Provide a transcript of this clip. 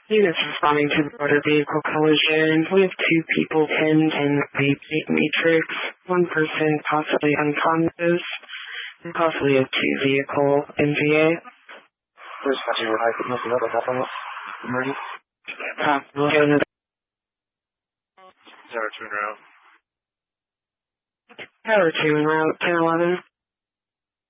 Units responding to the motor vehicle collision. We have 2 people pinned in the plate matrix, 1 person possibly unconscious, and possibly a 2-vehicle NVA. Dispatch, you were high signal, so what happened? Emergency? We'll get another. 02 en route. Tower 2 en route, 1011.